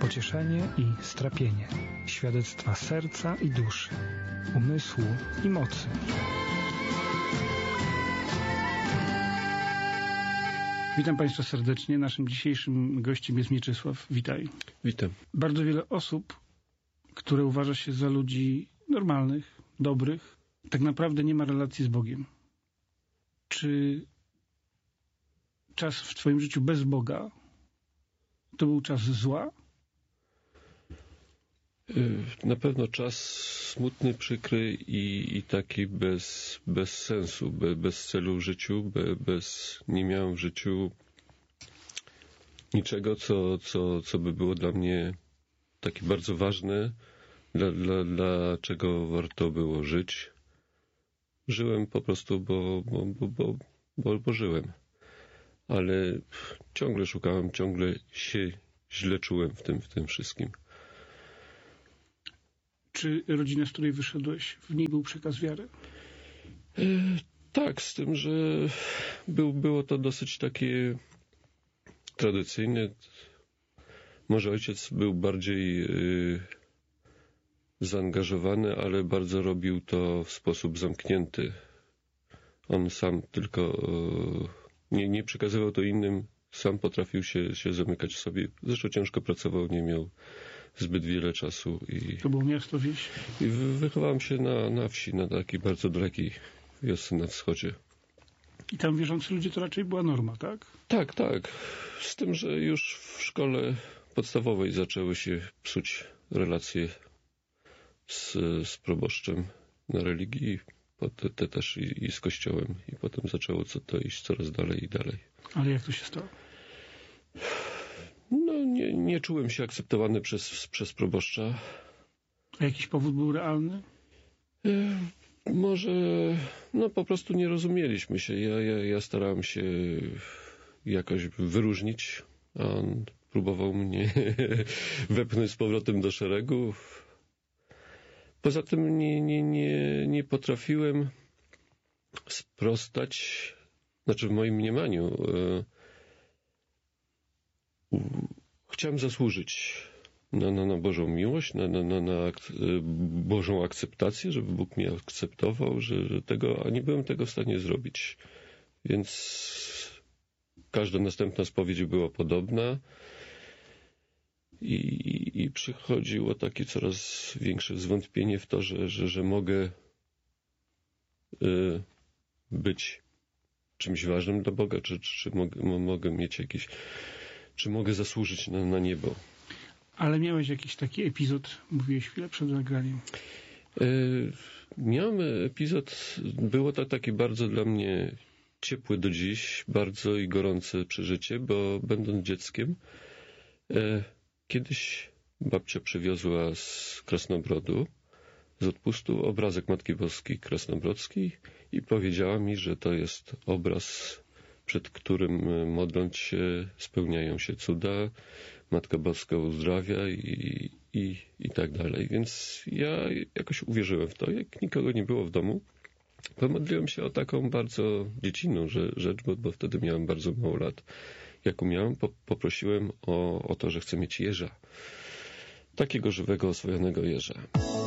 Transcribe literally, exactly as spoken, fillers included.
pocieszenie i strapienie, świadectwa serca i duszy, umysłu i mocy. Witam Państwa serdecznie. Naszym dzisiejszym gościem jest Mieczysław. Witaj. Witam. Bardzo wiele osób, które uważa się za ludzi normalnych, dobrych, tak naprawdę nie ma relacji z Bogiem. Czy czas w Twoim życiu bez Boga to był czas zła? Na pewno czas smutny, przykry i, i taki bez, bez sensu, be, bez celu w życiu, be, bez, nie miałem w życiu niczego, co, co, co by było dla mnie takie bardzo ważne, dla, dla, dlaczego warto było żyć. Żyłem po prostu, bo, bo, bo, bo, bo, bo żyłem. Ale ciągle szukałem, ciągle się źle czułem w tym, w tym wszystkim. Czy rodzina, z której wyszedłeś, w niej był przekaz wiary? E, tak, z tym, że był, było to dosyć takie tradycyjne. Może ojciec był bardziej e, zaangażowany, ale bardzo robił to w sposób zamknięty. On sam tylko e, nie, nie przekazywał to innym, sam potrafił się, się zamykać w sobie. Zresztą ciężko pracował, nie miał zbyt wiele czasu. I, to było miasto, wieś? I wychowałem się na, na wsi, na takiej bardzo dalekiej wiosce na wschodzie. I tam wierzący ludzie to raczej była norma, tak? Tak, tak. Z tym, że już w szkole podstawowej zaczęły się psuć relacje z, z proboszczem na religii, te, te też i, i z kościołem. I potem zaczęło co to iść coraz dalej i dalej. Ale jak to się stało? No, nie, nie czułem się akceptowany przez, przez proboszcza. A jakiś powód był realny? E, może, no po prostu nie rozumieliśmy się. Ja, ja, ja starałem się jakoś wyróżnić, a on próbował mnie wepchnąć z powrotem do szeregu. Poza tym nie, nie, nie, nie potrafiłem sprostać, znaczy w moim mniemaniu, e, chciałem zasłużyć na, na, na Bożą miłość, na, na, na, na ak Bożą akceptację, żeby Bóg mnie akceptował, że, że tego, a nie byłem tego w stanie zrobić. Więc każda następna spowiedź była podobna i, i, i przychodziło takie coraz większe zwątpienie w to, że, że, że mogę y, być czymś ważnym dla Boga, czy, czy, czy mogę, mogę mieć jakieś czy mogę zasłużyć na, na niebo. Ale miałeś jakiś taki epizod, mówiłeś chwilę przed nagraniem. Yy, miałem epizod, było to takie bardzo dla mnie ciepłe do dziś, bardzo i gorące przeżycie, bo będąc dzieckiem, yy, kiedyś babcia przywiozła z Krasnobrodu, z odpustu, obrazek Matki Boskiej Krasnobrodzkiej i powiedziała mi, że to jest obraz, przed którym modląc się spełniają się cuda, Matka Boska uzdrawia i, i, i tak dalej. Więc ja jakoś uwierzyłem w to, jak nikogo nie było w domu. Pomodliłem się o taką bardzo dziecinną rzecz, bo, bo wtedy miałem bardzo mało lat. Jak umiałem, po, poprosiłem o, o to, że chcę mieć jeża. Takiego żywego, oswojonego jeża.